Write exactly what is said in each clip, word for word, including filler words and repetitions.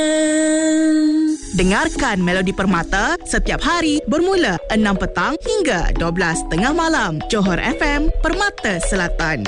Dengarkan Melodi Permata setiap hari bermula enam petang hingga dua belas tengah malam. Johor F M, Permata Selatan.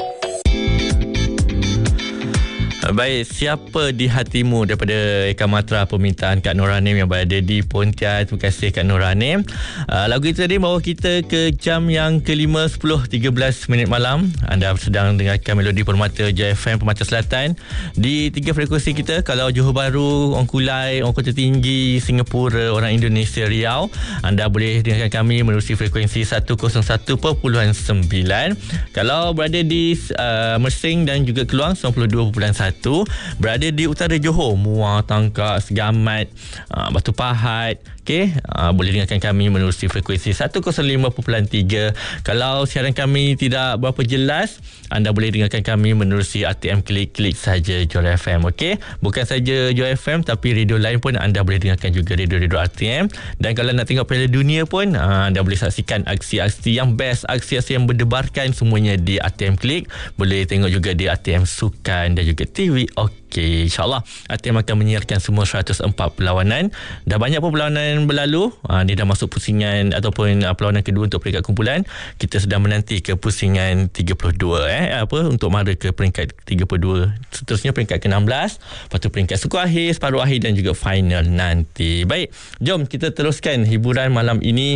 Baik, siapa di hatimu daripada Eka Matra permintaan Kak Noranim yang berada di Pontian. Terima kasih Kak Noranim. Uh, lagu itu tadi bawa kita ke jam yang kelima, sepuluh tiga belas minit malam. Anda sedang dengarkan Melodi Permata J F M Permata Selatan di tiga frekuensi kita. Kalau Johor Bahru, Orang Kulai, Orang Kota Tinggi, Singapura, Orang Indonesia, Riau, anda boleh dengarkan kami menerusi frekuensi seratus satu perpuluhan sembilan. Kalau berada di uh, Mersing dan juga Keluang sembilan puluh dua perpuluhan satu. Berada di utara Johor, Muar, Tangkak, Segamat, uh, Batu Pahat, okey, uh, boleh dengarkan kami menerusi frekuensi seratus lima perpuluhan tiga. Kalau siaran kami tidak berapa jelas, anda boleh dengarkan kami menerusi A T M klik-klik saja Johor F M, okey. Bukan saja Johor F M, tapi radio lain pun anda boleh dengarkan juga, radio-radio A T M. Dan kalau nak tengok Piala Dunia pun, uh, anda boleh saksikan aksi-aksi yang best, aksi-aksi yang berdebarkan, semuanya di A T M Klik. Boleh tengok juga di A T M Sukan dan juga T V. Okey, insyaAllah A T M akan menyiarkan semua seratus empat perlawanan. Dah banyak pun perlawanan berlalu. Ha, ni dah masuk pusingan ataupun uh, perlawanan kedua untuk peringkat kumpulan. Kita sedang menanti ke pusingan tiga puluh dua eh apa untuk mara ke peringkat tiga puluh dua. Seterusnya peringkat ke enam belas, lepas tu peringkat suku akhir, separuh akhir dan juga final nanti. Baik, jom kita teruskan hiburan malam ini.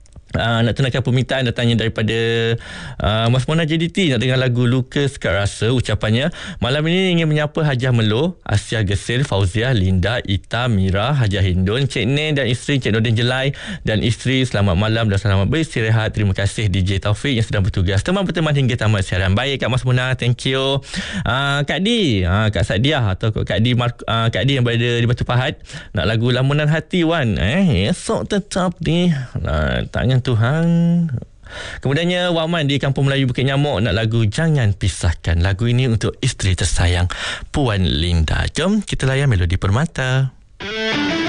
Uh, nak tunaikan permintaan datangnya daripada uh, Mas Mona J D T, nak dengar lagu Luka Sekat Rasa. Ucapannya, malam ini ingin menyapa Hajah Melo, Asia Gesil, Fauziah, Linda, Ita, Mira, Hajah Hindun, Cik Nen dan isteri Cik Nordin Jelai dan isteri. Selamat malam dan selamat beristirahat. Terima kasih D J Taufik yang sedang bertugas teman berteman hingga tamat siaran. Baik Kak Mas Mona, thank you. uh, Kak Di, uh, Kak Sadiah atau Kak Di, uh, Kak Di yang berada di Batu Pahat, nak lagu Lamunan Hati Wan. Eh, esok tetap di uh, tangan Tuhan. Kemudiannya Waman di Kampung Melayu Bukit Nyamuk nak lagu Jangan Pisahkan. Lagu ini untuk isteri tersayang Puan Linda. Jom kita layan Melodi Permata.